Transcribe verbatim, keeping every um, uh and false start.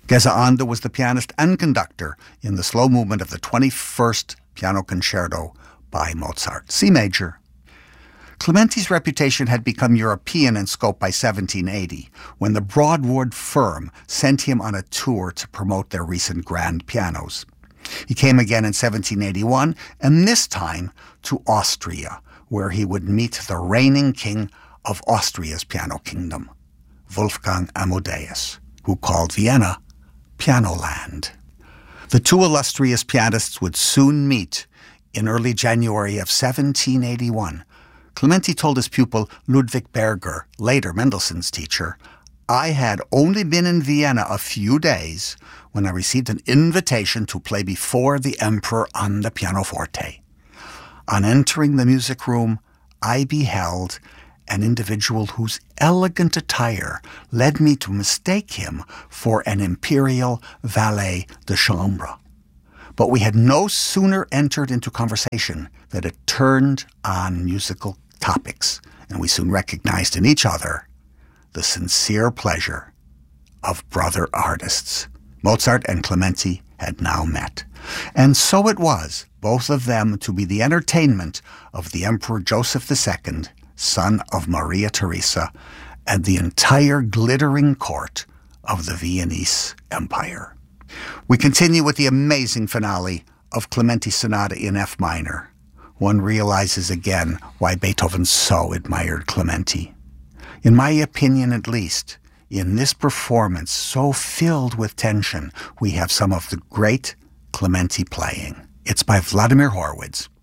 Gezaanda was the pianist and conductor in the slow movement of the twenty-first Piano Concerto by Mozart, C major. Clementi's reputation had become European in scope by seventeen eighty, when the Broadwood firm sent him on a tour to promote their recent grand pianos. He came again in seventeen eighty-one, and this time to Austria, where he would meet the reigning king of Austria's piano kingdom, Wolfgang Amadeus, who called Vienna Pianoland. The two illustrious pianists would soon meet in early January of seventeen eighty-one. Clementi told his pupil Ludwig Berger, later Mendelssohn's teacher, "I had only been in Vienna a few days when I received an invitation to play before the emperor on the pianoforte. On entering the music room, I beheld an individual whose elegant attire led me to mistake him for an imperial valet de chambre. But we had no sooner entered into conversation than it turned on musical topics, and we soon recognized in each other the sincere pleasure of brother artists." Mozart and Clementi had now met. And so it was, both of them to be the entertainment of the Emperor Joseph the Second, son of Maria Theresa, and the entire glittering court of the Viennese Empire. We continue with the amazing finale of Clementi's Sonata in F minor. One realizes again why Beethoven so admired Clementi. In my opinion, at least, in this performance so filled with tension, we have some of the great Clementi playing. It's by Vladimir Horowitz.